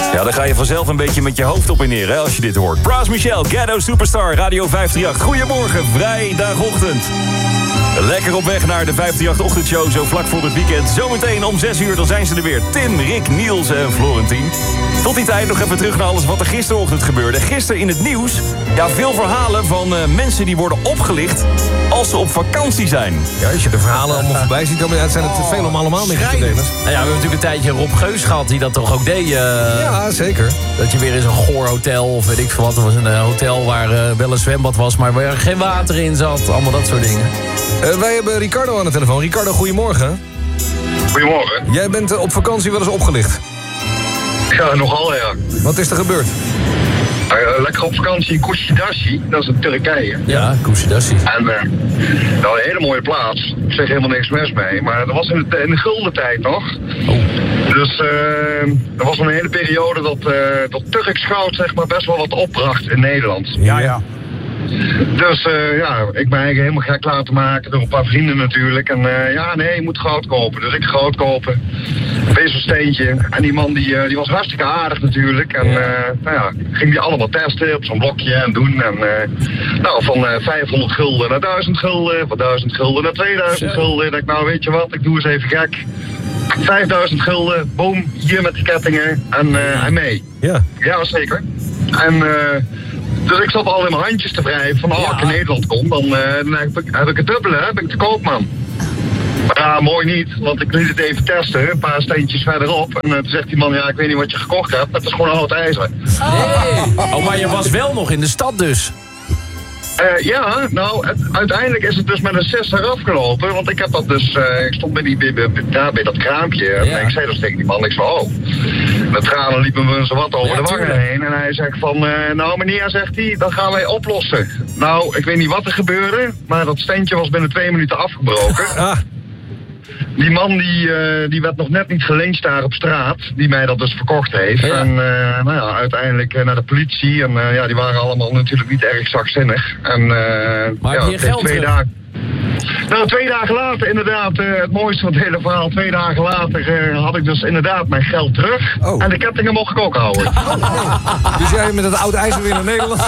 Ja, dan ga je vanzelf een beetje met je hoofd op en neer, hè, als je dit hoort. Bras Michel, Ghetto Superstar, Radio 538. Goedemorgen, vrijdagochtend. Lekker op weg naar de 538-ochtendshow, zo vlak voor het weekend. Zometeen om 6 uur, dan zijn ze er weer. Tim, Rick, Niels en Florentien. Tot die tijd nog even terug naar alles wat er gisterochtend gebeurde. Gisteren in het nieuws, ja, veel verhalen van mensen die worden opgelicht als ze op vakantie zijn. Ja, als je de verhalen allemaal voorbij ziet komen, zijn het veel om allemaal mee te delen. Nou ja, we hebben natuurlijk een tijdje Rob Geus gehad die dat toch ook deed. Ja, zeker. Dat je weer in zo'n goor hotel of weet ik veel wat. Er was een hotel waar wel een zwembad was, maar waar geen water in zat. Allemaal dat soort dingen. Wij hebben Ricardo aan de telefoon. Ricardo, goedemorgen. Goedemorgen. Jij bent op vakantie wel eens opgelicht. Ja, nogal ja. Wat is er gebeurd? Lekker op vakantie in Kusadasi, dat is in Turkije. Ja, Kusadasi. En nou, een hele mooie plaats. Ik zeg helemaal niks mis mee, maar dat was in de gulden tijd nog. Oh. Dus er was een hele periode dat Turks goud zeg maar best wel wat opbracht in Nederland. Ja. Dus ja, ik ben eigenlijk helemaal gek laten maken door een paar vrienden natuurlijk. En ja, nee, je moet goud kopen. Dus ik goud kopen. Wezelsteentje. En die man die was hartstikke aardig natuurlijk. En nou ja, ging die allemaal testen op zo'n blokje en doen. En nou, van 500 gulden naar 1000 gulden. Van 1000 gulden naar 2000 gulden. En ik nou, weet je wat, ik doe eens even gek. 5000 gulden, boom, hier met die kettingen. En mee. Ja. Ja, zeker. En dus ik zat al in mijn handjes te wrijven van, als ik in Nederland kom, dan heb ik het dubbele, heb ik de koopman. Maar ja, mooi niet, want ik liet het even testen, een paar steentjes verderop. En toen zegt die man, ja, ik weet niet wat je gekocht hebt, maar het is gewoon oud ijzer. Oh, maar je was wel nog in de stad dus. Ja, nou, uiteindelijk is het dus met een 6 eraf gelopen, want ik heb dat dus, ik stond bij dat kraampje en ik zei dus tegen die man, ik zei, oh, de tranen liepen me zo wat over de wangen heen en hij zegt van, nou meneer, zegt hij, dat gaan wij oplossen. Nou, ik weet niet wat er gebeurde, maar dat steentje was binnen 2 minuten afgebroken. Die man die werd nog net niet gelyncht daar op straat, die mij dat dus verkocht heeft. Ja. En nou ja, uiteindelijk naar de politie. En ja, die waren allemaal natuurlijk niet erg zachtzinnig. En maar ja, heb je geld 2 dagen. Nou, 2 dagen later inderdaad, het mooiste van het hele verhaal, 2 dagen later had ik dus inderdaad mijn geld terug. Oh. En de kettingen mocht ik ook houden. Dus jij met het oud ijzer weer naar Nederland?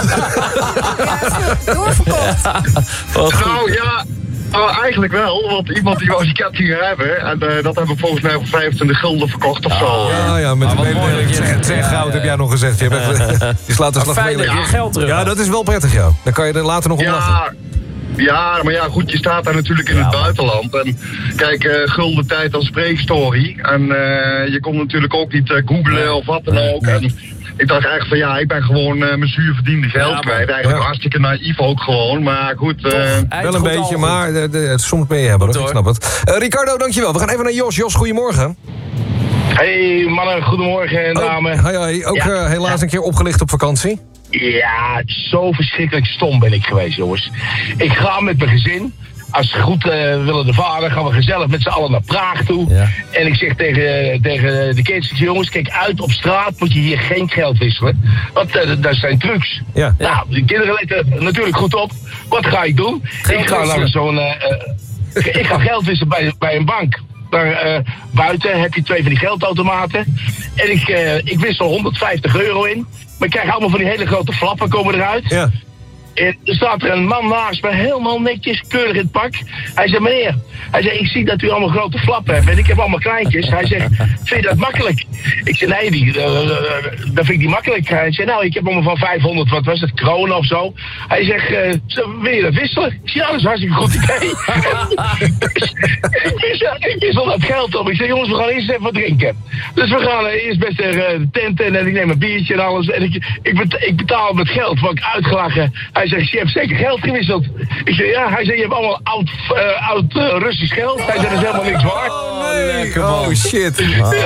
Doorverkocht. Nou ja. Oh, eigenlijk wel, want iemand die wou die kettingen hebben. En dat hebben we volgens mij voor 25 gulden verkocht of zo. Ja, met de mededeling. Zeg goud heb jij nog gezegd. Je slaat de slag fijn dat je geld terug. Ja, dat is wel prettig, ja. Dan kan je er later nog om lachen. Ja, maar ja, goed, je staat daar natuurlijk in het buitenland. En kijk, gulden tijd als prehistorie. En je kon natuurlijk ook niet googlen of wat dan ook. En ik dacht eigenlijk van ja, ik ben gewoon mijn zuur verdiende geld kwijt. Eigenlijk hartstikke naïef ook gewoon, maar goed. Wel een beetje, maar soms ben je hebben, ik snap het. Ricardo, dankjewel. We gaan even naar Jos. Jos, goedemorgen. Hey mannen, goedemorgen en dames. Hoi. Ook helaas een keer opgelicht op vakantie. Ja, zo verschrikkelijk stom ben ik geweest, jongens. Ik ga met mijn gezin. Als ze goed willen de vader, gaan we gezellig met z'n allen naar Praag toe. Ja. En ik zeg tegen de kids, jongens, kijk uit, op straat moet je hier geen geld wisselen. Want dat zijn trucs. Ja. Nou, de kinderen letten natuurlijk goed op. Wat ga ik doen? Ik ga naar zo'n... ik ga geld wisselen bij een bank. Daar buiten heb je 2 van die geldautomaten. En ik wissel €150 in. Maar ik krijg allemaal van die hele grote flappen komen eruit. Ja. En er staat er een man naast me, helemaal netjes, keurig in het pak. Hij zegt, meneer, ik zie dat u allemaal grote flappen hebt en ik heb allemaal kleintjes. Hij zegt, vind je dat makkelijk? Ik zeg, nee, dat vind ik niet makkelijk. Hij zegt, nou, ik heb allemaal van 500, wat was het, kronen of zo. Hij zegt, wil je dat wisselen? Ik zeg, ja, dat is een hartstikke goed idee. Ik wissel dat geld op. Ik zeg, jongens, we gaan eerst even wat drinken. Dus we gaan eerst met de tent en ik neem een biertje en alles. En ik betaal met geld, word ik uitgelachen. Hij zegt, je hebt zeker geld gewisseld. Ik zeg, ja. Hij zegt, je hebt allemaal oud Russisch geld. Hij zegt, dat is helemaal niks waard. Oh shit.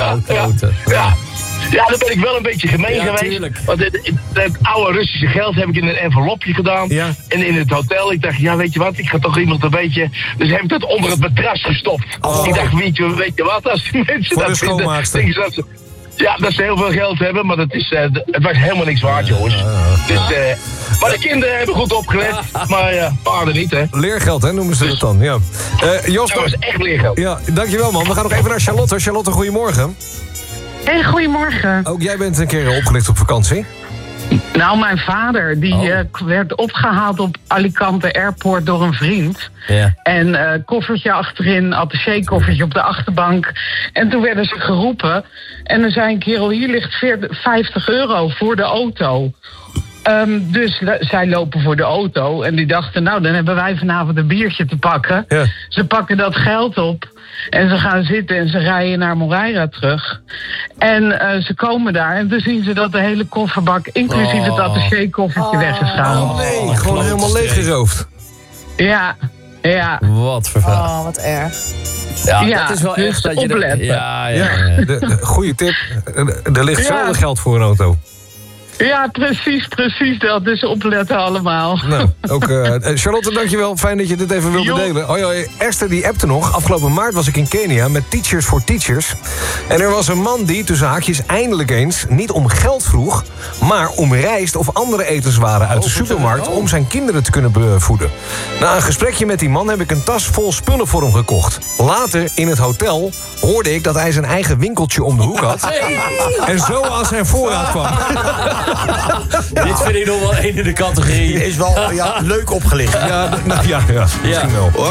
Ja, dan ben ik wel een beetje gemeen geweest. Tuurlijk. Want het oude Russische geld heb ik in een envelopje gedaan. Ja. En in het hotel, ik dacht, ja, weet je wat, ik ga toch iemand een beetje... Dus heb ik dat onder het matras gestopt. Ik dacht, weet je wat, als die mensen voor dat vinden... Denk je dat ja, dat ze heel veel geld hebben, maar het was helemaal niks waard, jongens. Dus, maar de kinderen hebben goed opgelet, maar paarden niet, hè. Leergeld, hè, noemen ze dat dan, ja. Jos, dat was echt leergeld. Ja, dankjewel, man. We gaan nog even naar Charlotte. Charlotte, goedemorgen. Hey, goedemorgen. Ook jij bent een keer opgelicht op vakantie? Nou, mijn vader die werd opgehaald op Alicante Airport door een vriend. Ja. En koffertje achterin, attachekoffertje op de achterbank. En toen werden ze geroepen. En er zei een kerel, hier ligt €50 voor de auto. Dus zij lopen voor de auto. En die dachten, nou, dan hebben wij vanavond een biertje te pakken. Ja. Ze pakken dat geld op. En ze gaan zitten en ze rijden naar Moreira terug. En ze komen daar en toen zien ze dat de hele kofferbak, inclusief het attachekoffertje, weg is gegaan. Oh nee, gewoon helemaal leeggeroofd. Ja. Wat vervelend. Oh, wat erg. Ja, dat is wel dus echt dat je... opletten. Ja. De goede tip, er ligt zelden geld voor een auto. Ja, precies dat. Dus opletten allemaal. Nou, ook Charlotte, dankjewel. Fijn dat je dit even wilde delen. Hoi, Esther die appte nog. Afgelopen maart was ik in Kenia met Teachers for Teachers. En er was een man die, tussen haakjes, eindelijk eens niet om geld vroeg, maar om rijst of andere etenswaren uit de supermarkt om zijn kinderen te kunnen voeden. Na een gesprekje met die man heb ik een tas vol spullen voor hem gekocht. Later, in het hotel, hoorde ik dat hij zijn eigen winkeltje om de hoek had. En zo aan zijn voorraad kwam. Dit vind ik nog wel één in de categorie. Is wel leuk opgelicht. Ja, misschien wel.